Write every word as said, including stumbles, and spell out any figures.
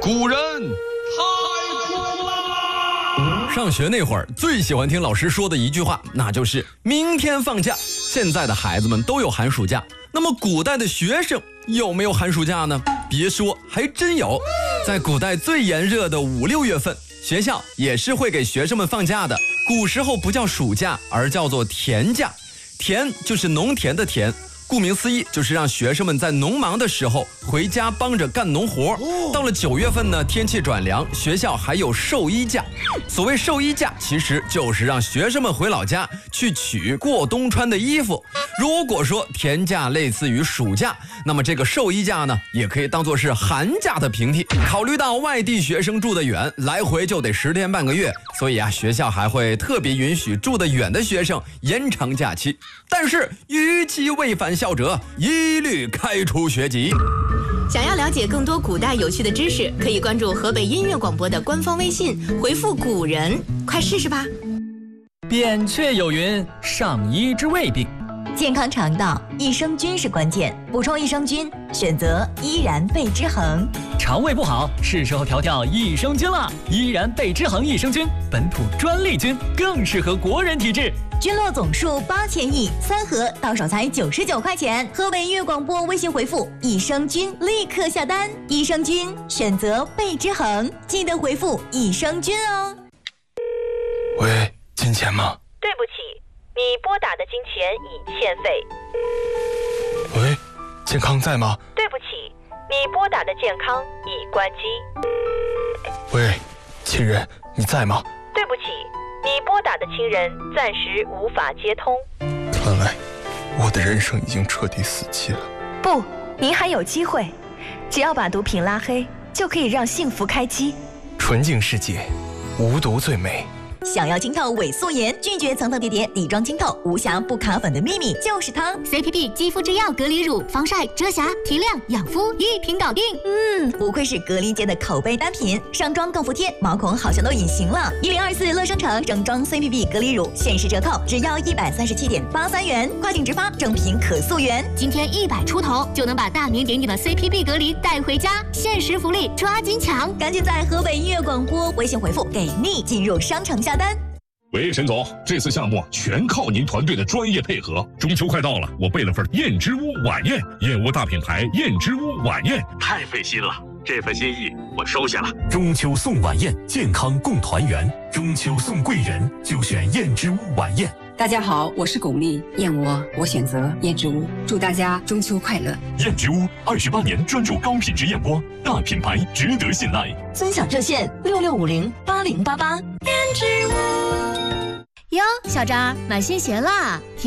古人太苦了。 上学那会儿最喜欢听老师说的一句话，那就是明天放假。现在的孩子们都有寒暑假，那么古代的学生有没有寒暑假呢？别说，还真有。在古代最炎热的五六月份，学校也是会给学生们放假的。古时候不叫暑假，而叫做田假。田就是农田的田，顾名思义，就是让学生们在农忙的时候回家帮着干农活。到了九月份呢，天气转凉，学校还有寿衣假。所谓寿衣假，其实就是让学生们回老家去取过冬穿的衣服。如果说田假类似于暑假，那么这个寿衣假呢，也可以当作是寒假的平替。考虑到外地学生住得远，来回就得十天半个月，所以啊，学校还会特别允许住得远的学生延长假期。但是逾期违反校则，一律开除学籍。 想要了解更多古代有趣的知识，可以关注河北音乐广播的官方微信，回复古人，快试试吧。 扁鹊有云：上医之未病。 健康肠道，益生菌是关键，补充益生菌，选择依然贝之恒。 肠胃不好，是时候调调益生菌了。依然贝之恒益生菌，本土专利菌，更适合国人体质。 菌落总数八千亿，三盒到手才九十九块钱。河北音乐广播微信回复益生菌，立刻下单。益生菌选择贝之恒，记得回复益生菌哦。 喂，金钱吗？ 对不起，你拨打的金钱已欠费。 喂，健康在吗？ 对不起，你拨打的健康已关机。 喂，亲人，你在吗？ 对不起，你拨打的亲人暂时无法接通。 看来我的人生已经彻底死机了。 不，您还有机会，只要把毒品拉黑，就可以让幸福开机。 纯净世界，无毒最美。 想要清透伪素颜，拒绝层层叠叠底妆清透，无瑕不卡粉的秘密就是它。 C P B 肌肤之钥隔离乳，防晒、遮瑕、提亮、养肤一瓶搞定。 嗯，不愧是隔离界的口碑单品，上妆更服帖，毛孔好像都隐形了。一零二四乐生城整装 C P B 隔离乳限时折扣，只要一百三十七点八三元，跨境直发，正品可溯源。 今天一百出头就能把大名鼎鼎的 C P B 隔离带回家，限时福利，抓紧抢！ 赶紧在河北音乐广播微信回复给力，进入商城下单。 喂，沈总，这次项目全靠您团队的专业配合。中秋快到了，我备了份燕之屋晚宴，燕窝大品牌燕之屋晚宴， 太费心了，这份心意我收下了。 中秋送晚宴，健康共团圆。中秋送贵人，就选燕之屋晚宴。 大家好，我是巩俐，燕窝我选择燕之屋，祝大家中秋快乐。 燕之屋二十八年专注高品质燕窝，大品牌值得信赖。 尊享热线六六五零八零八八。燕之屋。 哟，小张买新鞋啦？